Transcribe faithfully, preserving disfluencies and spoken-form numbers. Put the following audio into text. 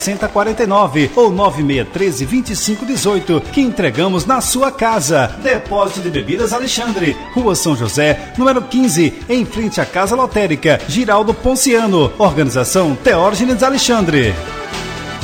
sessenta quarenta e nove ou nove seis um três, vinte e cinco dezoito, que entregamos na sua casa. Depósito de Bebidas Alexandre, Rua São José, número quinze, em frente à Casa Lotérica, Giraldo Ponciano. Organização Teógenes Alexandre.